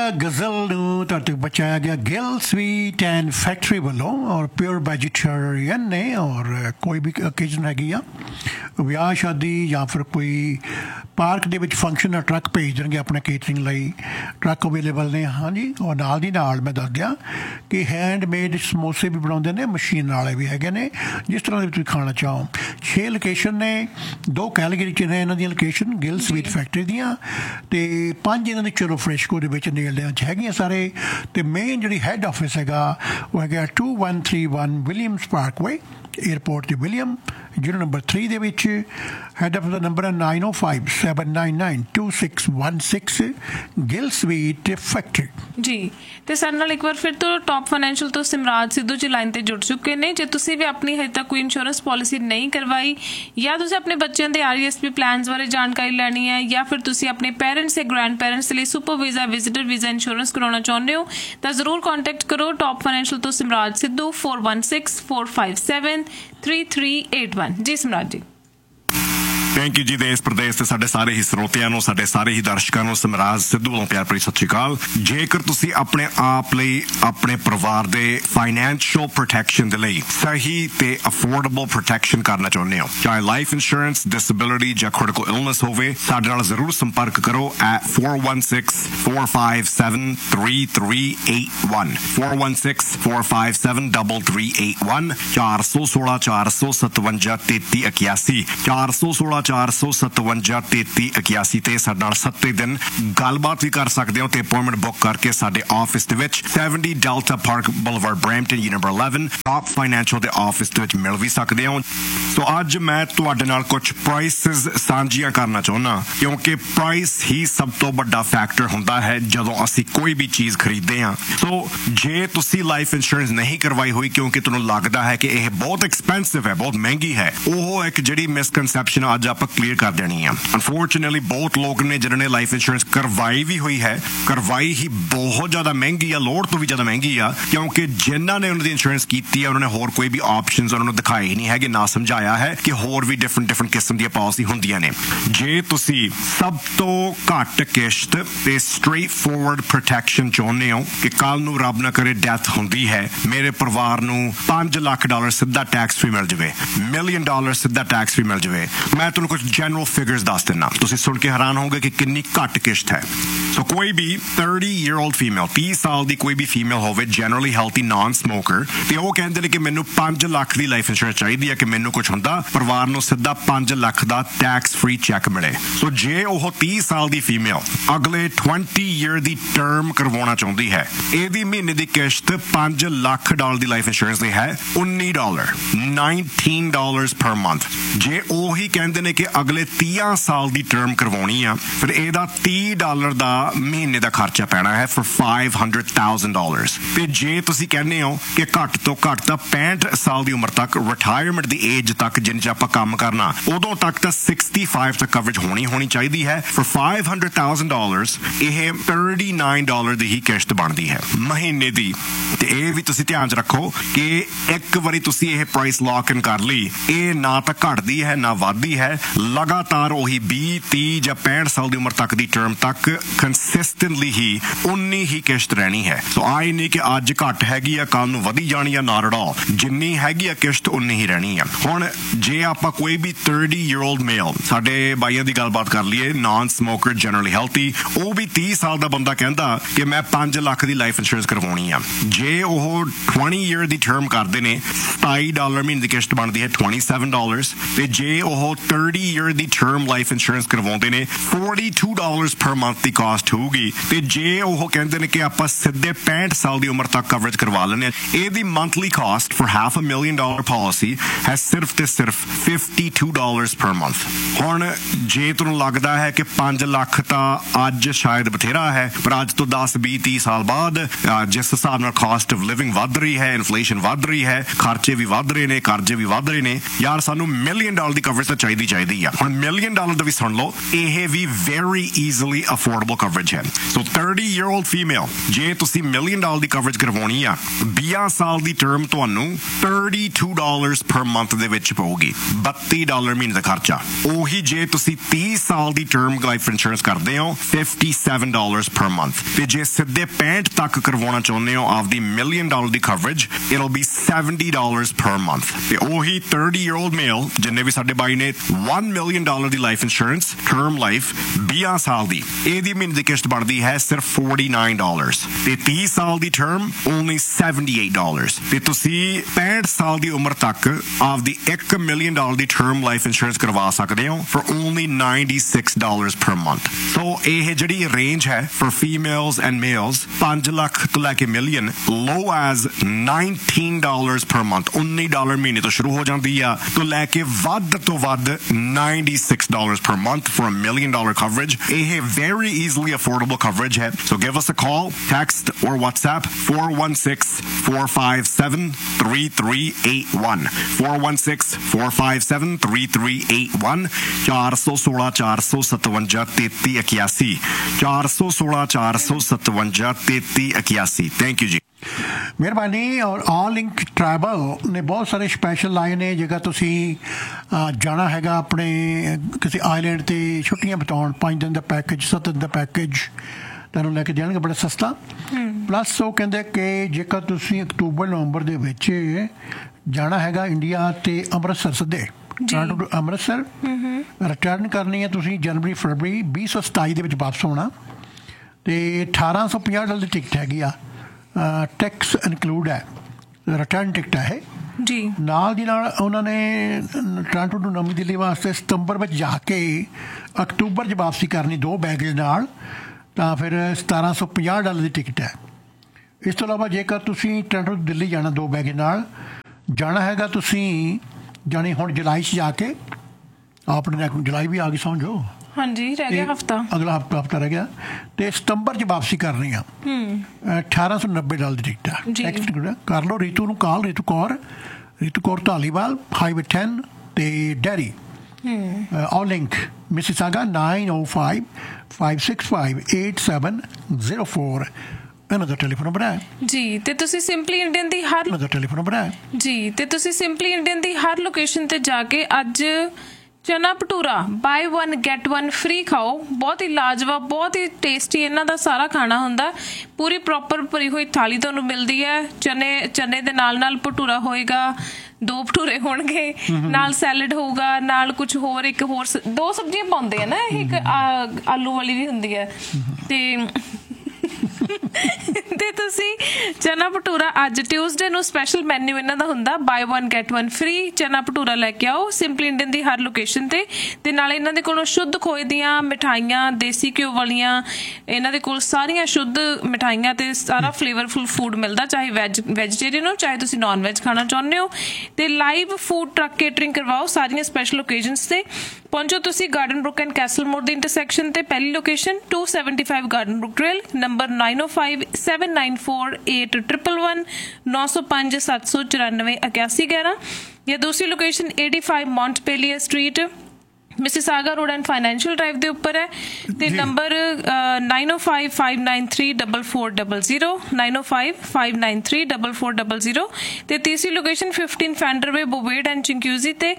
गज़ल ਨੂੰ ਤੁਹਾਡੇ ਤੱਕ ਪਹੁੰਚਾਇਆ ਗਿਆ ਗਿਲ ਸਵੀਟ ਐਂਡ ਫੈਕਟਰੀ ਵੱਲੋਂ ਔਰ ਪਿਓਰ ਵੈਜੀਟੇਰੀਅਨ ਨੇ ਔਰ ਕੋਈ ਵੀ ਓਕੇਜ਼ਨ ਹੈਗੀ ਆ ਵਿਆਹ ਸ਼ਾਦੀ ਜਾਂ ਫਿਰ ਕੋਈ ਪਾਰਕ ਦੇ ਵਿੱਚ ਫੰਕਸ਼ਨ ਦਾ ਟਰੱਕ ਭੇਜ ਦੇਣਗੇ ਆਪਣੇ ਕੇਟਰਿੰਗ ਲਈ ਟਰੱਕ ਅਵੇਲੇਬਲ ਨੇ ਹਾਂਜੀ ਔਰ ਨਾਲ ਦੀ ਨਾਲ ਮੈਂ ਦੱਸ ਦਿਆਂ ਕਿ ਹੈਂਡਮੇਡ ਸਮੋਸੇ ਵੀ ਬਣਾਉਂਦੇ ਨੇ ਮਸ਼ੀਨ ਵਾਲੇ ਵੀ ਹੈਗੇ ਨੇ ਜਿਸ ਤਰ੍ਹਾਂ ਦੇ ਤੁਸੀਂ ਖਾਣਾ ਚਾਹੋ 6 ਲੋਕੇਸ਼ਨ ਨੇ 2 ਕੈਲਗਰੀ 'ਚ ਨੇ ਇਹਨਾਂ ਦੀਆਂ ਲੋਕੇਸ਼ਨ ਗਿਲ ਸਵੀਟ ਫੈਕਟਰੀ ਦੀਆਂ ਅਤੇ 5 ਇਹਨਾਂ ਦੇ ਚਲੋ ਫਰੈਸ਼ਕੋ ਦੇ ਵਿੱਚ ਨੇੜਦਿਆਂ 'ਚ ਹੈਗੀਆਂ ਸਾਰੇ ਅਤੇ ਮੇਨ ਜਿਹੜੀ ਹੈੱਡ ਆਫਿਸ ਹੈਗਾ ਉਹ ਹੈਗਾ 2131 ਵਿਲੀਅਮਸ ਪਾਰਕਵੇ ਏਅਰਪੋਰਟ ਤੇ ਵਿਲੀਅਮ ਜਿਹੜਾ ਨੰਬਰ 3 ਦੇ ਵਿੱਚ ਹੈੱਡ ਆਫਿਸ ਦਾ ਨੰਬਰ ਹੈ 9057992616 ਗਿਲ ਸਵੀਟ ਫੈਕਟਰੀ ਜੀ ਤੇ ਸਾਡੇ ਨਾਲ ਇੱਕ ਵਾਰ ਫਿਰ ਤੋਂ ਟੌਪ ਫਾਈਨੈਂਸ਼ੀਅਲ ਤੋਂ ਸਿਮਰਾਜ ਸਿੱਧੂ ਜੀ ਲਾਈਨ ਤੇ ਜੁੜ ਚੁੱਕੇ ਨੇ ਜੇ ਤੁਸੀਂ ਵੀ ਆਪਣੀ ਹਜੇ ਤੱਕ ਕੋਈ ਇੰਸ਼ੋਰੈਂਸ ਪਾਲਿਸੀ ਨਹੀਂ ਕਰਵਾਈ ਜਾਂ ਤੁਸੀਂ ਆਪਣੇ ਬੱਚਿਆਂ ਦੇ RESP ਪਲਾਨਸ ਬਾਰੇ ਜਾਣਕਾਰੀ ਲੈਣੀ ਹੈ ਜਾਂ ਫਿਰ ਤੁਸੀਂ ਆਪਣੇ ਪੇਰੈਂਟਸ ਜਾਂ ਗ੍ਰੈਂਡ ਪੇਰੈਂਟਸ ਲਈ super visa visitor visa insurance ਕਰਾਉਣਾ ਚਾਹੁੰਦੇ ਹੋ ਤਾਂ ਜ਼ਰੂਰ ਕੰਟੈਕਟ ਕਰੋ ਟੌਪ ਫਾਈਨੈਂਸ਼ੀਅਲ ਤੋਂ ਸਿਮਰਾਜ ਸਿੱਧੂ 4164573381 ਜੀ ਸਿਮਰਾਜ ਜੀ ਥੈਂਕ ਯੂ ਜੀ ਦੇਸ਼ ਪ੍ਰਦੇਸ਼ ਤੇ ਸਾਡੇ ਸਾਰੇ ਹੀ ਸਰੋਤਿਆਂ ਨੂੰ ਸਾਡੇ ਸਾਰੇ ਹੀ ਦਰਸ਼ਕਾਂ ਨੂੰ ਸਿਮਰਾਜ ਸਿੱਧੂ ਵੱਲੋਂ ਪਿਆਰ ਭਰੀ ਸਤਿ ਸ਼੍ਰੀ ਅਕਾਲ ਜੇਕਰ ਤੁਸੀਂ ਆਪਣੇ ਆਪ ਲਈ ਆਪਣੇ ਪਰਿਵਾਰ ਦੇ ਫਾਈਨੈਂਸ਼ੀਅਲ ਪ੍ਰੋਟੈਕਸ਼ਨ ਦੇ ਲਈ ਸਹੀ ਤੇ ਅਫੋਰਡੇਬਲ ਪ੍ਰੋਟੈਕਸ਼ਨ ਕਰਨਾ ਚਾਹੁੰਦੇ ਹੋ ਚਾਹੇ ਲਾਈਫ ਇੰਸ਼ੋਰੈਂਸ ਡਿਸੇਬਿਲਿਟੀ ਜਾਂ ਕ੍ਰਿਟੀਕਲ ਇਲਨੈਸ ਹੋਵੇ ਸਾਡੇ ਨਾਲ ਜ਼ਰੂਰ ਸੰਪਰਕ ਕਰੋ at 416-457-3381 416-457-3381 416-457-3381 416-457-3381 ਤੇ ਸਾਡੇ ਨਾਲ 7 ਦਿਨ ਗੱਲਬਾਤ ਵੀ ਕਰ ਸਕਦੇ ਹੋ ਤੇ ਅਪਾਇੰਟਮੈਂਟ ਬੁੱਕ ਕਰਕੇ ਸਾਡੇ ਆਫਿਸ ਦੇ ਵਿੱਚ 70 delta park boulevard Brampton number 11 top financial ਦੇ ਆਫਿਸ ਦੇ ਵਿੱਚ ਮਿਲ ਵੀ ਸਕਦੇ ਹੋ ਸੋ ਅੱਜ ਮੈਂ ਤੁਹਾਡੇ ਨਾਲ ਕੁਝ ਪ੍ਰਾਈਸਿਸ ਸਾਂਝੀਆਂ ਕਰਨਾ ਚਾਹੁੰਦਾ ਕਿਉਂਕਿ ਪ੍ਰਾਈਸ ਹੀ ਸਭ ਤੋਂ ਵੱਡਾ ਫੈਕਟਰ ਹੁੰਦਾ ਹੈ ਜਦੋਂ ਅਸੀਂ ਕੋਈ ਵੀ ਚੀਜ਼ ਖਰੀਦਦੇ ਹਾਂ ਸੋ ਜੇ ਤੁਸੀਂ ਲਾਈਫ ਇੰਸ਼ੋਰੈਂਸ ਨਹੀਂ ਕਰਵਾਈ ਹੋਈ ਕਿਉਂਕਿ ਤੁਹਾਨੂੰ ਲੱਗਦਾ ਹੈ ਕਿ ਇਹ ਬਹੁਤ ਐਕਸਪੈਂਸਿਵ ਹੈ ਬਹੁਤ ਮਹਿੰਗੀ ਹੈ ਉਹ ਇੱਕ ਜਿਹੜੀ ਮਿਸਕਨਸੈਪਸ਼ਨ ਅੱਜ ਆਪਾਂ ਕਲੀਅਰ ਕਰ ਦੇਣੀ ਆ ਅਨਫੋਰਚੂਨੇਟਲੀ ਬਹੁਤ ਲੋਕ ਨੇ ਜਿਨ੍ਹਾਂ ਨੇ ਲਾਈਫ ਇੰਸ਼ੋਰੈਂਸ ਕਰਵਾਈ ਵੀ ਹੋਈ ਹੈ ਕਰਵਾਈ ਹੀ ਬਹੁਤ ਜ਼ਿਆਦਾ ਮਹਿੰਗੀ ਆ ਲੋੜ ਤੋਂ ਵੀ ਜ਼ਿਆਦਾ ਮਹਿੰਗੀ ਆ ਕਿਉਂਕਿ ਜਿਨ੍ਹਾਂ ਨੇ ਉਹਨਾਂ ਦੀ ਇੰਸ਼ੋਰੈਂਸ ਕੀਤੀ ਆ ਉਹਨਾਂ ਨੇ ਹੋਰ ਕੋਈ ਵੀ ਆਪਸ਼ਨਸ ਉਹਨਾਂ ਨੂੰ ਦਿਖਾਏ ਹੀ ਨਹੀਂ ਹੈਗੇ ਨਾ ਸਮਝਾਇਆ ਹੈ ਕਿ ਹੋਰ ਵੀ ਡਿਫਰੈਂਟ ਕਿਸਮ ਦੀਆਂ ਪਾਲਿਸੀ ਹੁੰਦੀਆਂ ਨੇ ਜੇ ਤੁਸੀਂ ਸਭ ਤੋਂ ਘੱਟ ਕਿਸ਼ਤ ਤੇ ਸਟ੍ਰੇਟ ਫੋਰਵਰਡ ਪ੍ਰੋਟੈਕਸ਼ਨ ਚਾਹੁੰਦੇ ਹੋ ਕਿ ਕੱਲ ਨੂੰ ਰੱਬ ਨਾ ਕਰੇ ਡੈਥ ਹੁੰਦੀ ਹੈ ਮੇਰੇ ਪਰਿਵਾਰ ਨੂੰ $5 ਲੱਖ ਸਿੱਧਾ ਟੈਕਸ ਫ੍ਰੀ ਮਿਲ ਜਾਵੇ $1 ਮਿਲੀਅਨ ਸਿੱਧਾ ਟੈਕਸ ਫ੍ਰੀ ਮਿਲ ਜਾਵੇ ਮੈਂ ਤੁਹਾਨੂੰ ਕੁਝ ਜਨਰਲ ਫਿਗਰਸ ਦੱਸ ਦਿੰਦਾ ਤੁਸੀਂ ਸੁਣ ਕੇ ਹੈਰਾਨ ਹੋਗੇ ਕਿ ਕਿੰਨੀ ਘੱਟ ਕਿਸ਼ਤ ਹੈ ਸੋ ਕੋਈ ਵੀ 30-year-old ਫੀਮੇਲ 30 ਸਾਲ ਦੀ ਕੋਈ ਵੀ ਫੀਮੇਲ ਹੋਵੇ ਜਨਰਲੀ ਹੈਲਥੀ ਨਾਨ ਸਮੋਕਰ ਤੇ ਉਹ ਕਹਿੰਦੇ ਨੇ ਕਿ ਮੈਨੂੰ 5 ਲੱਖ ਦੀ ਲਾਈਫ ਇੰਸ਼ੋਰੈਂਸ ਚਾਹੀਦੀ ਹੈ ਕਿ ਮੈਨੂੰ ਕੁਝ ਹੁੰਦਾ ਪਰਿਵਾਰ ਨੂੰ ਸਿੱਧਾ 5 ਲੱਖ ਦਾ ਟੈਕਸ ਫ੍ਰੀ ਚੈੱਕ ਮਿਲੇ ਸੋ ਜੇ ਉਹ 30 ਸਾਲ ਦੀ ਫੀਮੇਲ ਅਗਲੇ 20 ਈਅਰ ਦੀ ਟਰਮ ਕਰਵਾਉਣਾ ਚਾਹੁੰਦੀ ਹੈ ਇਹਦੀ ਮਹੀਨੇ ਦੀ ਕਿਸ਼ਤ $5 ਲੱਖ ਦੀ ਲਾਈਫ ਇੰਸ਼ੋਰੈਂਸ ਦੀ ਹੈ $19 per month ਜੇ ਉਹੀ ਕਹਿੰਦੇ ਨੇ ਕਿ ਅਗਲੇ 30 ਸਾਲ ਦੀ ਟਰਮ ਕਰਵਾਉਣੀ ਆ ਫਿਰ ਇਹਦਾ $30 ਦਾ ਮਹੀਨੇ ਦਾ ਖਰਚਾ ਪੈਣਾ ਹੈ for $500,000 ਤੇ ਜੇ ਤੁਸੀਂ ਕਹਿੰਦੇ ਹੋ ਕਿ ਘੱਟ ਤੋਂ ਘੱਟ ਤਾਂ 65 ਸਾਲ ਦੀ ਉਮਰ ਤੱਕ ਰਿਟਾਇਰਮੈਂਟ ਦੀ ਏਜ ਤੱਕ ਜਿੰਨੇ 'ਚ ਆਪਾਂ ਕੰਮ ਕਰਨਾ ਉਦੋਂ ਤੱਕ ਤਾਂ 65 ਤੱਕ ਕਵਰੇਜ ਹੋਣੀ ਚਾਹੀਦੀ ਹੈ for $500,000 ਇਹ $39 ਦੀ ਹੀ ਕਿਸ਼ਤ ਬਣਦੀ ਹੈ ਮਹੀਨੇ ਦੀ ਤੇ ਇਹ ਵੀ ਤੁਸੀਂ ਧਿਆਨ 'ਚ ਰੱਖੋ ਕਿ ਇੱਕ ਵਾਰੀ ਤੁਸੀਂ ਇਹ ਪ੍ਰਾਈਸ ਲੌਕ ਇਨ ਕਰ ਲਈ ਇਹ ਨਾ ਤਾਂ ਘਟਦੀ ਹੈ ਨਾ ਵੱਧਦੀ ਹੈ ਲਗਾਤਾਰ ਉਹੀ 20-30 ਜਾਂ 65 ਸਾਲ ਦੀ ਉਮਰ ਤੱਕ ਦੀ ਟਰਮ ਤੱਕ ਕੰਸਿਸਟੈਂਟਲੀ ਹੀ ਉਨੀ ਹੀ ਕਿਸ਼ਤ ਰਹਿਣੀ ਹੈ ਸੋ ਆਈ ਨਹੀਂ ਕਿ ਅੱਜ ਘੱਟ ਹੈਗੀ ਆ ਕੱਲ ਨੂੰ ਵਧੀ ਜਾਣੀ ਆ ਨਾਟ ਐਟ ਆਲ ਜਿੰਨੀ ਹੈਗੀ ਆ ਕਿਸ਼ਤ ਉਨੀ ਹੀ ਰਹਿਣੀ ਆ ਹੁਣ ਜੇ ਆਪਾਂ ਕੋਈ ਵੀ 30-year-old ਮੇਲ ਸਾਡੇ ਬਾਈਆਂ ਦੀ ਗੱਲਬਾਤ ਕਰ ਲਈਏ ਨਾਨ ਸਮੋਕਰ ਜਨਰਲੀ ਹੈਲਥੀ ਉਹ ਵੀ 30 ਸਾਲ ਦਾ ਬੰਦਾ ਕਹਿੰਦਾ ਕਿ ਮੈਂ 5 ਲੱਖ ਦੀ ਲਾਈਫ ਇੰਸ਼ੋਰੈਂਸ ਕਰਵਾਉਣੀ ਆ ਜੇ ਉਹ 20 ਈਅਰ ਦੀ ਟਰਮ ਕਰਦੇ ਨੇ $27 ਮਹੀਨੇ ਦੀ ਕਿਸ਼ਤ ਬਣਦੀ ਹੈ $27 ਤੇ ਜੇ ਉਹ 30 ਈਅਰ ਦੀ ਟਰਮ ਲਾਈਫ ਇੰਸ਼ੋਰੈਂਸ ਕਰਵਾਉਂਦੇ ਨੇ $42 per month ਦੀ ਕਾਸਟ ਹੋਊਗੀ ਤੇ ਜੇ ਉਹ ਕਹਿੰਦੇ ਨੇ ਕਿ ਆਪਾਂ ਸਿੱਧੇ 65 ਸਾਲ ਦੀ ਉਮਰ ਤੱਕ ਕਵਰੇਜ ਕਰਵਾ ਲੈਣੇ ਇਹਦੀ ਮੰਥਲੀ ਕਾਸਟ for $500,000 policy ਹੈ ਸਿਰਫ ਤੇ ਸਿਰਫ $52 per month ਹੁਣ ਜੇ ਤੁਹਾਨੂੰ ਲੱਗਦਾ ਹੈ ਕਿ 5 ਲੱਖ ਤਾਂ ਅੱਜ ਸ਼ਾਇਦ ਬਥੇਰਾ ਹੈ ਪਰ ਅੱਜ ਤੋਂ 10-20-30 ਸਾਲ ਬਾਅਦ ਜਿਸ ਹਿਸਾਬ ਨਾਲ ਕਾਸਟ ਆਫ ਲਿਵਿੰਗ ਵੱਧ ਰਹੀ ਹੈ ਇਨਫਲੇਸ਼ਨ ਵੱਧ ਰਹੀ ਹੈ ਖਰਚੇ ਵੀ ਵੱਧ ਰਹੇ ਨੇ ਕਰਜ਼ੇ ਵੀ ਵੱਧ ਰਹੇ ਨੇ ਯਾਰ ਸਾਨੂੰ $1 ਮਿਲੀਅਨ ਦੀ ਕਵਰੇਜ ਤਾਂ ਚਾਹੀਦੀ ਆ ਹੁਣ $1 ਮਿਲੀਅਨ ਦਾ ਵੀ ਸੁਣ ਲਓ ਇਹ ਵੀ very easily affordable coverage coverage ਹੈ। So 30-year-old female, ਜੇ ਤੁਸੀਂ $1 million ਦੀ coverage ਕਰਵਾਉਣੀ ਆ, 20 ਸਾਲ ਦੀ term ਤੁਹਾਨੂੰ $32 per month ਦੇ ਵਿੱਚ ਪਊਗੀ। $32 ਮਹੀਨੇ ਦਾ ਖਰਚਾ। ਉਹੀ ਜੇ ਤੁਸੀਂ 30 ਸਾਲ ਦੀ term life insurance ਕਰਦੇ ਹੋ, $57 per month। ਤੇ ਜੇ ਸਿੱਧੇ 65 ਤੱਕ ਕਰਵਾਉਣਾ ਚਾਹੁੰਦੇ ਹੋ ਆਪਦੀ $1 million the coverage, it'll be $70 per month। ਤੇ ਉਹੀ 30-year-old male, ਜਿੰਨੇ ਵੀ ਸਾਡੇ ਬਾਈ ਨੇ, $1 million ਦੀ life insurance, term life, 20 ਸਾਲ ਦੀ, ਇਹਦੀ ਮਹੀਨੇ ਦੀ ਕਿਸ਼ਤ ਬਣਦੀ ਹੈ ਸਿਰਫ $49। ਤੇ 30 ਸਾਲ ਦੀ term, only $78। ਤੇ ਤੁਸੀਂ 65 ਸਾਲ ਦੀ ਉਮਰ ਤੱਕ ਆਪਦੀ $1 million ਦੀ term life insurance ਕਰਵਾ ਸਕਦੇ ਹੋ for only $96 per month। So ਇਹ ਜਿਹੜੀ range ਹੈ for females and males, 5 lakh ਤੋਂ ਲੈ ਕੇ million, low as $19 per month, $19 ਮਹੀਨੇ ਤੋਂ ਸ਼ੁਰੂ ਹੋ ਜਾਂਦੀ ਆ, ਤੋਂ ਲੈ ਕੇ ਵੱਧ ਤੋਂ ਵੱਧ $96 per month for $1 million coverage। ਇਹ very easily affordable coverage ਹੈ। So give us a call, text or WhatsApp 416-457-3381, 416-457-3381, 416-457-3381, 416-457-3381। Thank you जी। ਮਿਹਰਬਾਨੀ। ਔਰ ਆਲ ਲਿੰਕ ਟਰੈਵਲ ਨੇ ਬਹੁਤ ਸਾਰੇ ਸਪੈਸ਼ਲ ਲਾਏ ਨੇ। ਜੇਕਰ ਤੁਸੀਂ ਜਾਣਾ ਹੈਗਾ ਆਪਣੇ ਕਿਸੇ ਆਈਲੈਂਡ 'ਤੇ ਛੁੱਟੀਆਂ ਬਿਤਾਉਣ, 5 ਦਿਨ ਦਾ ਪੈਕੇਜ, 7 ਦਿਨ ਦਾ ਪੈਕੇਜ ਤੁਹਾਨੂੰ ਲੈ ਕੇ ਦੇਣਗੇ ਬੜਾ ਸਸਤਾ। ਪਲੱਸ ਉਹ ਕਹਿੰਦੇ ਕਿ ਜੇਕਰ ਤੁਸੀਂ ਅਕਤੂਬਰ ਨਵੰਬਰ ਦੇ ਵਿੱਚ ਜਾਣਾ ਹੈਗਾ ਇੰਡੀਆ ਅਤੇ ਅੰਮ੍ਰਿਤਸਰ ਸਿੱਧੇ ਟੋਰਾਂਟੋ ਟੂ ਅੰਮ੍ਰਿਤਸਰ ਰਿਟਰਨ ਕਰਨੀ ਹੈ ਤੁਸੀਂ ਜਨਵਰੀ ਫਰਵਰੀ 2027 ਦੇ ਵਿੱਚ ਵਾਪਸ ਹੋਣਾ। ਅਤੇ $1850 ਦੀ ਟਿਕਟ ਹੈਗੀ ਆ, ਟੈਕਸ ਇਨਕਲੂਡ ਹੈ, ਰਿਟਰਨ ਟਿਕਟ ਹੈ ਇਹ ਜੀ। ਨਾਲ ਦੀ ਨਾਲ ਉਹਨਾਂ ਨੇ ਟੋਰਾਂਟੋ ਤੋਂ ਨਵੀਂ ਦਿੱਲੀ ਵਾਸਤੇ ਸਤੰਬਰ ਵਿੱਚ ਜਾ ਕੇ ਅਕਤੂਬਰ 'ਚ ਵਾਪਸੀ ਕਰਨੀ 2 ਬੈਗੇਜ ਨਾਲ, ਤਾਂ ਫਿਰ $1750 ਦੀ ਟਿਕਟ ਹੈ। ਇਸ ਤੋਂ ਇਲਾਵਾ ਜੇਕਰ ਤੁਸੀਂ ਟੋਰਾਂਟੋ ਤੋਂ ਦਿੱਲੀ ਜਾਣਾ 2 ਬੈਗੇਜ ਨਾਲ ਜਾਣਾ ਹੈਗਾ, ਤੁਸੀਂ ਜਾਣੀ ਹੁਣ ਜੁਲਾਈ 'ਚ ਜਾ ਕੇ, ਆਪਣੇ ਜੁਲਾਈ ਵੀ ਆ ਗਈ ਸਮਝੋ, ਹਾਂਜੀ ਰਹਿ ਗਿਆ ਹਫਤਾ, ਅਗਲਾ ਹਫਤਾ ਰਹਿ ਗਿਆ, ਤੇ ਸਤੰਬਰ 'ਚ ਵਾਪਸੀ ਕਰਨੀ ਆ। $1890 ਦੀ ਟਿਕਟ ਆ। ਕਰ ਲਓ ਰੀਤੂ ਨੂੰ ਕਾਲ, ਰੀਤੂ ਕੌਰ ਧਾਲੀਵਾਲ, ਹਾਈਵੇ 10 ਤੇ ਡੈਰੀ, ਆਲ ਲਿੰਕ ਮਿਸੀਸਾਗਾ 905-565-8704 ਇਹਨਾਂ ਦਾ ਟੈਲੀਫੋਨ ਨੰਬਰ ਹੈ ਜੀ। ਤੇ ਤੁਸੀਂ ਸਿੰਪਲੀ ਇੰਡੀਅਨ ਦੀ ਹਰ ਟੈਲੀਫੋਨ ਨੰਬਰ ਹੈ ਜੀ। ਤੇ ਤੁਸੀਂ ਸਿੰਪਲੀ ਇੰਡੀਅਨ ਦੀ ਹਰ ਲੋਕੇਸ਼ਨ ਤੇ ਜਾ ਕੇ ਅੱਜ ਚਨਾ ਭਟੂਰਾ ਬਾਈ 1 get 1 ਫ੍ਰੀ ਖਾਓ। ਬਹੁਤ ਹੀ ਲਾਜਵਾਬ, ਬਹੁਤ ਹੀ ਟੇਸਟੀ ਇਹਨਾਂ ਦਾ ਸਾਰਾ ਖਾਣਾ ਹੁੰਦਾ। ਪੂਰੀ ਪ੍ਰੋਪਰ ਭਰੀ ਹੋਈ ਥਾਲੀ ਤੁਹਾਨੂੰ ਮਿਲਦੀ ਹੈ। ਚਨੇ ਦੇ ਨਾਲ ਭਟੂਰਾ ਹੋਏਗਾ, 2 ਭਟੂਰੇ ਹੋਣਗੇ, ਨਾਲ ਸੈਲਡ ਹੋਊਗਾ, ਨਾਲ ਕੁਝ ਹੋਰ, ਇੱਕ ਹੋਰ 2 ਸਬਜ਼ੀਆਂ ਪਾਉਂਦੇ ਆ ਨਾ, ਇੱਕ ਆਲੂ ਵਾਲੀ ਵੀ ਹੁੰਦੀ ਹੈ। ਤੇ ਤੁਸੀਂ ਚਨਾ ਭਟੂਰਾ ਅੱਜ ਟਿਊਜ਼ਡੇ ਨੂੰ ਸਪੈਸ਼ਲ ਮੈਨਿਊ ਇਹਨਾਂ ਦਾ ਹੁੰਦਾ, ਬਾਈ 1 get 1 ਫ੍ਰੀ ਚਨਾ ਭਟੂਰਾ ਲੈ ਕੇ ਆਓ ਸਿੰਪਲੀ ਇੰਡੀਅਨ ਦੀ ਹਰ ਲੋਕੇਸ਼ਨ ਤੇ। ਨਾਲੇ ਇਹਨਾਂ ਦੇ ਕੋਲੋਂ ਸ਼ੁੱਧ ਖੋਏ ਦੀਆਂ ਮਿਠਾਈਆਂ, ਦੇਸੀ ਘਿਓ ਵਾਲੀਆਂ, ਇਹਨਾਂ ਦੇ ਕੋਲ ਸਾਰੀਆਂ ਸ਼ੁੱਧ ਮਿਠਾਈਆਂ ਤੇ ਸਾਰਾ ਫਲੇਵਰਫੁਲ ਫੂਡ ਮਿਲਦਾ, ਚਾਹੇ ਵੈਜੀਟੇਰੀਅਨ ਹੋ, ਚਾਹੇ ਤੁਸੀਂ ਨॉन ਵੈਜ ਖਾਣਾ ਚਾਹੁੰਦੇ ਹੋ। ਤੇ ਲਾਈਵ ਫੂਡ ਟਰੱਕ ਕੇਟਰਿੰਗ ਕਰਵਾਓ ਸਾਰੀਆਂ ਸਪੈਸ਼ਲ ਓਕੇਜ਼ਨਸ ਤੇ। ਪਹੁੰਚੋ ਤੁਸੀਂ ਗਾਰਡਨ ਬਰੁਕ ਐਂਡ ਕੈਸਲ ਮੋੜ ਦੀ ਇੰਟਰਸੈਕਸ਼ਨ ਤੇ, ਪਹਿਲੀ location 275 garden Brook trail, number 9057948111, 9057948111, ਜਾਂ ਦੂਸਰੀ location 85 ਮੌਂਟਪੇਲੀਅਰ street, Mississauga road and financial drive ਦੇ ਉੱਪਰ ਹੈ। ਤੇ ਨੰਬਰ 9055934400, 9055934400। ਤੇ ਤੀਸਰੀ ਲੋਕੇਸ਼ਨ 15 ਫੈਂਡਰਵੇ ਬੋਵੇਡ ਐਂਡ ਚਿੰਕਿਊਜ਼ੀ ਤੇ,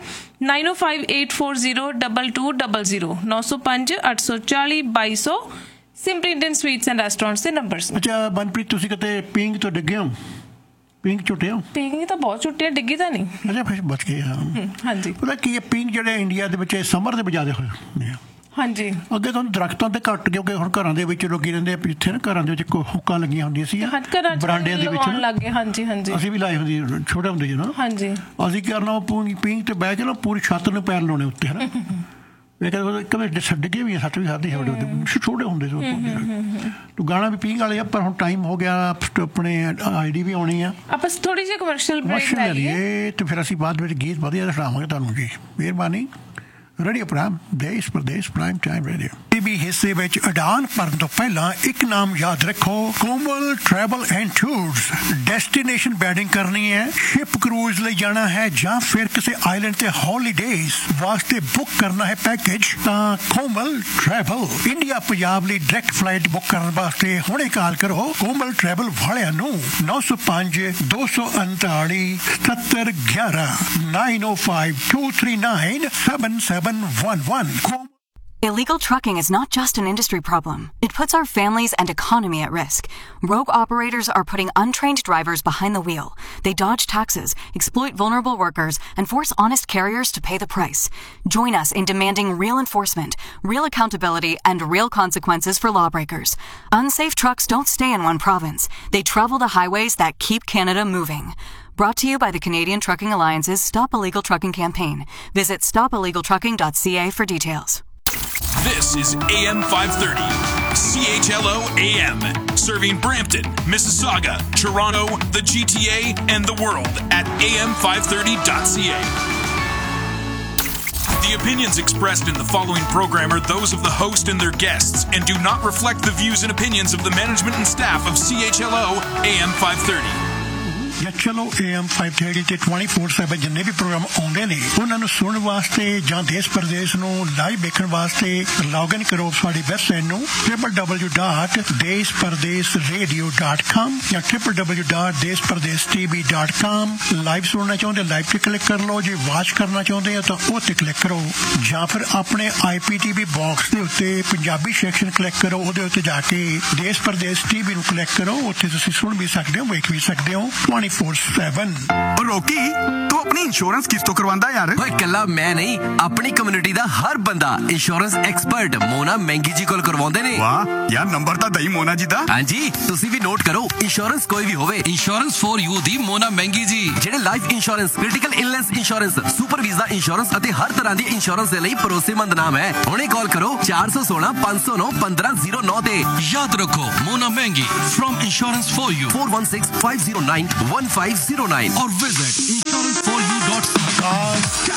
9058402200, 9058402200। Simple Indian sweets and restaurants ਦੇ ਨੰਬਰਸ। ਅੱਛਾ ਮਨਪ੍ਰੀਤ, ਤੁਸੀਂ ਕਿਤੇ ਪੀਂਗ ਤੋਂ ਡਿੱਗੇ ਹੋ? ਪੀਂਗ ਝੁੱਟੇ ਹੋ? ਪੀਂਗ ਤਾਂ ਬਹੁਤ ਝੁੱਟੇ, ਡਿੱਗੀ ਤਾਂ ਨਹੀਂ। ਅੱਛਾ ਫਿਰ ਬਚ ਗਏ। ਹਾਂਜੀ, ਪਤਾ ਕੀ ਹੈ, ਪੀਂਗ ਜਿਹੜੇ ਇੰਡੀਆ ਦੇ ਵਿੱਚ ਸਮਰ ਦੇ ਵਿੱਚ ਜ਼ਿਆਦਾ ਹੋਏ ਹਾਂਜੀ। ਅੱਗੇ ਤੁਹਾਨੂੰ ਦਰਖਤਾਂ ਤੇ ਘੱਟ, ਕਿਉਂਕਿ ਹੁਣ ਘਰਾਂ ਦੇ ਵਿੱਚ ਲੋਕੀ ਰਹਿੰਦੇ ਜਿੱਥੇ ਨਾ, ਘਰਾਂ ਦੇ ਵਿੱਚ ਹੁੱਕਾਂ ਲੱਗੀਆਂ ਹੁੰਦੀਆਂ ਸੀ ਬਰਾਂਡਿਆਂ ਦੇ ਵਿੱਚ ਲੱਗ ਗਏ। ਹਾਂਜੀ ਹਾਂਜੀ, ਅਸੀਂ ਵੀ ਲਾਏ ਹੁੰਦੀ ਛੋਟੇ ਹੁੰਦੇ ਜੀ ਨਾ। ਹਾਂਜੀ, ਅਸੀਂ ਕੀ ਕਰਨਾ, ਪੀਂਗ ਤੇ ਬਹਿ ਕੇ ਨਾ ਪੂਰੀ ਛੱਤ ਨੂੰ ਪੈਰ ਲਾਉਣੇ ਉੱਤੇ, ਹੈ ਨਾ। ਕਦੇ ਡਿੱਗੇ ਵੀ ਸੱਟ ਵੀ ਖਾਧੀ ਛੋਟੇ ਹੁੰਦੇ ਸੀ। ਗਾਣਾ ਵੀ ਪੀਂਗ ਵਾਲੇ ਆ, ਪਰ ਹੁਣ ਟਾਈਮ ਹੋ ਗਿਆ, ਆਪਣੇ ID ਵੀ ਆਉਣੀ ਆ, ਆਪਾਂ ਥੋੜੀ ਜਿਹੀ ਕਮਰਸ਼ੀਅਲ ਬ੍ਰੇਕ ਲਈਏ ਤੇ ਫਿਰ ਅਸੀਂ ਬਾਅਦ ਵਿੱਚ ਗੀਤ ਵਧੀਆ ਸੁਣਾਵਾਂਗੇ ਤੁਹਾਨੂੰ ਜੀ। ਮਿਹਰਬਾਨੀ। ਰੇਡੀਓ ਪ੍ਰਾਈਮ, ਦੇਸ਼ ਪ੍ਰਦੇਸ਼ ਪ੍ਰਾਈਮ ਟਾਈਮ ਰੇਡੀਓ। ਵੀ ਹਿੱਸੇ ਵਿੱਚ ਉਡਾਨ ਭਰਨ ਤੋਂ ਪਹਿਲਾਂ ਇੱਕ ਨਾਮ ਯਾਦ ਰੱਖੋ, ਕੋਮਲ travel and tours. Destination wedding ਕਰਨੀ ਹੈ, ਸ਼ਿਪ ਕਰੂਜ਼ ਲਈ ਜਾਣਾ ਹੈ ਜਾਂ ਫਿਰ ਕਿਸੇ ਆਈਲੈਂਡ ਤੇ ਹੌਲੀਡੇਜ਼ ਵਾਸਤੇ ਬੁੱਕ ਕਰਨਾ ਹੈ ਪੈਕੇਜ, ਤਾਂ ਕੋਮਲ ਟਰੈਵਲ। ਇੰਡੀਆ ਪੰਜਾਬ ਲਈ ਡਾਇਰੈਕਟ ਫਲਾਈਟ ਬੁੱਕ ਕਰਨ ਵਾਸਤੇ ਹੁਣੇ ਕਾਲ ਕਰੋ ਕੋਮਲ ਟਰੈਵਲ ਵਾਲਿਆਂ ਨੂੰ 905 239 7011 905 239 7711। Illegal trucking is not just an industry problem. It puts our families and economy at risk. Rogue operators are putting untrained drivers behind the wheel. They dodge taxes, exploit vulnerable workers, and force honest carriers to pay the price. Join us in demanding real enforcement, real accountability, and real consequences for lawbreakers. Unsafe trucks don't stay in one province. They travel the highways that keep Canada moving. Brought to you by the Canadian Trucking Alliance's Stop Illegal Trucking campaign. Visit stopillegaltrucking.ca for details. This is AM 530, CHLO AM, serving Brampton, Mississauga, Toronto, the GTA, and the world at am530.ca. The opinions expressed in the following program are those of the host and their guests and do not reflect the views and opinions of the management and staff of CHLO AM 530. ਜਾਂ ਚਲੋ AM 530 ਤੇ 24/7 ਜਿੰਨੇ ਵੀ programme ਆਉਂਦੇ ਨੇ ਉਹਨਾਂ ਨੂੰ ਸੁਣਨ ਵਾਸਤੇ ਜਾਂ ਦੇਸ਼ ਪ੍ਰਦੇਸ਼ ਨੂੰ ਲਾਈਵ ਵੇਖਣ ਵਾਸਤੇ ਲੌਗਇਨ ਕਰੋ ਸਾਡੀ ਵੈਬਸਾਈਟ ਨੂੰ www.deshpardeshradio.com ਜਾਂ www.deshpardeshtv.com। ਲਾਈਵ ਸੁਣਨਾ ਚਾਹੁੰਦੇ ਲਾਈਵ ਤੇ ਕਲਿੱਕ ਕਰ ਲਓ, ਜੇ ਵਾਚ ਕਰਨਾ ਚਾਹੁੰਦੇ ਆ ਤਾਂ ਉਹ ਤੇ ਕਲਿੱਕ ਕਰੋ, ਜਾਂ ਫਿਰ ਆਪਣੇ IPTV ਬਾਕਸ ਦੇ ਉੱਤੇ ਪੰਜਾਬੀ ਸੈਕਸ਼ਨ ਕਲਿੱਕ ਕਰੋ, ਉਹਦੇ ਉੱਤੇ ਜਾ ਕੇ ਦੇਸ਼ ਪ੍ਰਦੇਸ਼ TV ਨੂੰ ਕਲਿੱਕ ਕਰੋ, ਉੱਥੇ ਤੁਸੀਂ ਸੁਣ ਵੀ ਸਕਦੇ ਹੋ, ਵੇਖ ਵੀ ਸਕਦੇ ਹੋ 24/7। ਰੋਕੀ, ਤੂੰ ਆਪਣੀ ਇੰਸ਼ੋਰੈਂਸ ਕਿਸ ਤੋਂ ਕਰਵਾਉਂਦਾ ਯਾਰ? ਓਏ ਕੱਲਾ ਮੈਂ ਨਹੀਂ, ਆਪਣੀ ਕਮਿਊਨਿਟੀ ਦਾ ਹਰ ਬੰਦਾ ਇੰਸ਼ੋਰੈਂਸ ਐਕਸਪਰਟ ਮੋਨਾ ਮਹਿੰਗੀ ਜੀ ਕੋਲ ਕਰਵਾਉਂਦੇ ਨੇ। ਵਾਹ ਯਾਰ, ਨੰਬਰ ਤਾਂ ਦਈ ਮੋਨਾ ਜੀ ਦਾ। ਹਾਂਜੀ, ਤੁਸੀਂ ਵੀ ਨੋਟ ਕਰੋ, ਇੰਸ਼ੋਰੈਂਸ ਕੋਈ ਵੀ ਹੋਵੇ, ਇੰਸ਼ੋਰੈਂਸ ਫॉर ਯੂ ਦੀ ਮੋਨਾ ਮਹਿੰਗੀ ਜੀ, ਜਿਹੜੇ life insurance, critical illness insurance, super visa insurance ਅਤੇ ਹਰ ਤਰ੍ਹਾਂ ਦੀ ਇੰਸ਼ੋਰੈਂਸ ਦੇ ਲਈ ਭਰੋਸੇਮੰਦ ਨਾਮ ਹੈ। ਹੁਣੇ ਕਾਲ ਕਰੋ 416 509 1509 ਤੇ। ਯਾਦ ਰੱਖੋ, ਮੋਨਾ ਮਹਿੰਗੀ from insurance for you 416 509 1509 or visit insuranceforyou.com।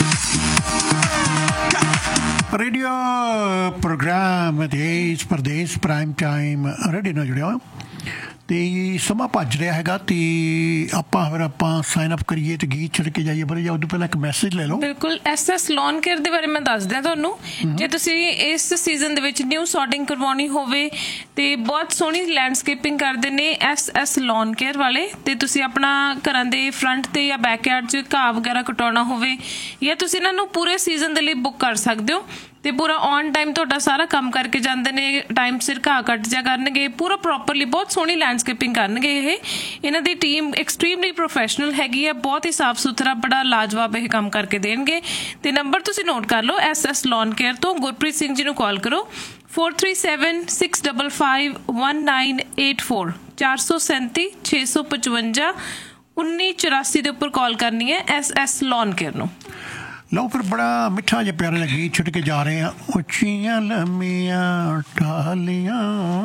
Radio programme ਦੇਸ਼ ਪ੍ਰਦੇਸ਼ ਪ੍ਰਾਈਮ ਟਾਈਮ ਰੇਡੀਓ ਨਾਲ ਜੁੜਿਆ ਹੋ ਤੇ ਸਮਾਂ ਭੱਜ ਰਿਹਾ ਹੈਗਾ ਤੇ ਆਪਾਂ ਸਾਈਨ ਅਪ ਕਰੀਏ ਤੇ ਗੀਤ ਛੱਡ ਕੇ ਜਾਈਏ। ਪਰ ਜਾਂ ਉਦੋਂ ਪਹਿਲਾਂ ਇੱਕ ਮੈਸੇਜ ਲੈ ਲਓ। ਬਿਲਕੁਲ, SS ਲੋਨ ਕੇਅਰ ਦੇ ਬਾਰੇ ਮੈਂ ਦੱਸ ਦਿਆਂ ਤੁਹਾਨੂੰ। ਜੇ ਤੁਸੀਂ ਇਸ ਸੀਜ਼ਨ ਦੇ ਵਿੱਚ ਨਿਊ ਸੌਰਟਿੰਗ ਕਰਵਾਉਣੀ ਹੋਵੇ ਤੇ ਬਹੁਤ ਸੋਹਣੀ ਲੈਂਡਸਕੇਪਿੰਗ ਕਰਦੇ ਨੇ SS ਲੋਨ ਕੇਅਰ ਵਾਲੇ, ਤੇ ਤੁਸੀਂ ਆਪਣਾ ਘਰਾਂ ਦੇ ਫਰੰਟ ਤੇ ਜਾਂ ਬੈਕਯਾਰਡ 'ਚ ਘਾਹ ਵਗੈਰਾ ਕਟਾਉਣਾ ਹੋਵੇ, ਜਾਂ ਤੁਸੀਂ ਇਹਨਾਂ ਨੂੰ ਪੂਰੇ ਸੀਜ਼ਨ ਦੇ ਲਈ ਬੁੱਕ ਕਰ ਸਕਦੇ ਹੋ ਤੇ ਪੂਰਾ ਔਨ ਟਾਈਮ ਤੁਹਾਡਾ ਸਾਰਾ ਕੰਮ ਕਰਕੇ ਜਾਂਦੇ ਨੇ। ਟਾਈਮ ਸਿਰ ਘਾਹ ਕੱਟ ਜਾ ਕਰਨਗੇ, ਪੂਰਾ ਪ੍ਰੋਪਰਲੀ ਬਹੁਤ ਸੋਹਣੀ ਲੈਂਡਸਕੇਪਿੰਗ ਕਰਨਗੇ। ਇਹਨਾਂ ਦੀ ਟੀਮ ਐਕਸਟ੍ਰੀਮਲੀ ਪ੍ਰੋਫੈਸ਼ਨਲ ਹੈਗੀ ਹੈ, ਬਹੁਤ ਹੀ ਸਾਫ਼ ਸੁਥਰਾ, ਬੜਾ ਲਾਜਵਾਬ ਇਹ ਕੰਮ ਕਰਕੇ ਦੇਣਗੇ। ਤੇ ਨੰਬਰ ਤੁਸੀਂ ਨੋਟ ਕਰ ਲਓ, SS ਲੋਨ ਕੇਅਰ ਤੋਂ ਗੁਰਪ੍ਰੀਤ ਸਿੰਘ ਜੀ ਨੂੰ ਕਾਲ ਕਰੋ 437 655 1984 437 655 1984 ਦੇ ਉੱਪਰ ਕਾਲ ਕਰਨੀ ਹੈ SS ਲੋਨ ਕੇਅਰ ਨੂੰ। ਲਓ ਫਿਰ ਬੜਾ ਮਿੱਠਾ ਜਿਹਾ ਪਿਆਰਾ ਜਿਹਾ ਗੀਤ ਛੱਡ ਕੇ ਜਾ ਰਹੇ ਆ। ਉੱਚੀਆਂ ਲੰਮੀਆਂ ਟਾਹਲੀਆਂ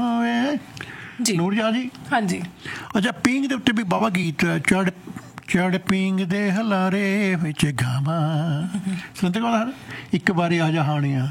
ਜੀ ਨੂਰਜਾ ਜੀ। ਹਾਂਜੀ, ਅੱਛਾ, ਪੀਂਗ ਦੇ ਉੱਤੇ ਵੀ ਬਾਬਾ ਗੀਤ ਚੜ ਪੀਂਗ ਦੇ ਹਲਾਰੇ ਵਿੱਚ ਗਾਵਾਂ ਸੁਣਦੇ ਕੋਲ ਇੱਕ ਵਾਰੀ ਆ ਜਾ ਹਾਣੀਆਂ।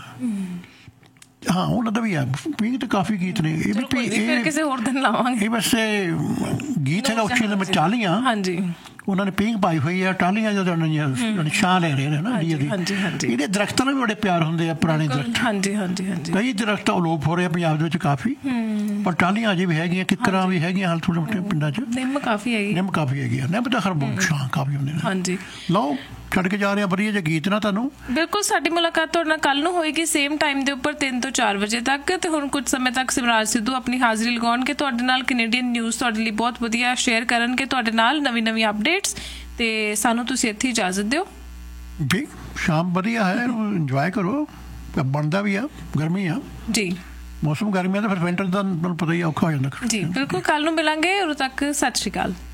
ਹਾਂ, ਉਹਨਾਂ ਦਾ ਵੀ ਆ ਪੀਂਗ ਤੇ ਕਾਫੀ ਗੀਤ ਨੇ। ਇਹ ਵੀ ਕਿਸੇ ਹੋਰ ਦਿਨ ਲਾਵਾਂਗੇ। ਇਹ ਵੈਸੇ ਗੀਤ ਹੈਗਾ ਉੱਚੀਆਂ ਲੰਮੀਆਂ ਟਾਹਲੀਆਂ। ਹਾਂਜੀ, ਉਹਨਾਂ ਨੇ ਪੀਂਘ ਪਾਈ ਹੋਈ ਆ, ਟਾਹਲੀਆਂ ਜਦੋਂ ਛਾਂ ਲੈ ਰਹੇ ਨੇ ਨਾ। ਇਹਦੇ ਦਰਖਤਾਂ ਨਾਲ ਵੀ ਬੜੇ ਪਿਆਰ ਹੁੰਦੇ ਆ, ਪੁਰਾਣੇ ਦਰਖਤ। ਕਈ ਦਰਖਤ ਅਲੋਪ ਹੋ ਰਹੇ ਆ ਪੰਜਾਬ ਦੇ ਵਿੱਚ ਕਾਫੀ, ਪਰ ਟਾਹਲੀਆਂ ਅਜੇ ਵੀ ਹੈਗੀਆਂ, ਕਿੱਕਰਾਂ ਵੀ ਹੈਗੀਆਂ ਹਾਲ ਥੋੜੇ ਮੋਟੇ ਪਿੰਡਾਂ 'ਚ। ਨਿੰਮ ਕਾਫੀ ਹੈਗੀ ਆ, ਨਿੰਮ ਤਾਂ ਖਰ ਛਾਂ ਕਾਫੀ ਹੁੰਦੇ ਨੇ। ਲਓ ਛੱਡ ਕੇ ਜਾ ਰਹੇ ਆ ਵਧੀਆ ਜਿਹੇ ਗੀਤ ਨਾ ਤੁਹਾਨੂੰ। ਬਿਲਕੁਲ, ਸਾਡੀ ਮੁਲਾਕਾਤ ਤੁਹਾਡੇ ਨਾਲ ਕੱਲ ਨੂੰ ਹੋਏਗੀ ਸੇਮ ਟਾਈਮ ਦੇ ਉੱਪਰ 3 ਤੋਂ 4 ਵਜੇ ਤੱਕ। ਤੇ ਹੁਣ ਕੁਝ ਸਮੇਂ ਤੱਕ ਸਿਮਰਾਜ ਸਿੱਧੂ ਆਪਣੀ ਹਾਜ਼ਰੀ ਲਗਾਉਣਗੇ ਤੁਹਾਡੇ ਨਾਲ, ਕੈਨੇਡੀਅਨ ਨਿਊਜ਼ ਤੁਹਾਡੇ ਲਈ ਬਹੁਤ ਵਧੀਆ ਸ਼ੇਅਰ ਕਰਨਗੇ ਤੁਹਾਡੇ ਨਾਲ ਨਵੀਂ ਅਪਡੇਟਸ। ਤੇ ਸਾਨੂੰ ਤੁਸੀਂ ਇੱਥੇ ਇਜਾਜ਼ਤ ਦਿਓ ਜੀ। ਸ਼ਾਮ ਵਧੀਆ ਹੈ, ਇੰਜੋਏ ਕਰੋ, ਬਣਦਾ ਵੀ ਆ, ਗਰਮੀ ਆ ਜੀ, ਮੌਸਮ ਗਰਮੀ ਆ ਤਾਂ ਫਿਰ ਵਿੰਟਰ ਦਾ ਤੁਹਾਨੂੰ ਪਤਾ ਹੀ ਔਖਾ ਹੋ ਜਾਂਦਾ ਜੀ। ਬਿਲਕੁਲ, ਕੱਲ ਨੂੰ ਮਿਲਾਂਗੇ, ਉਦੋਂ ਤੱਕ ਸਤਿ ਸ਼੍ਰੀ ਅਕਾਲ।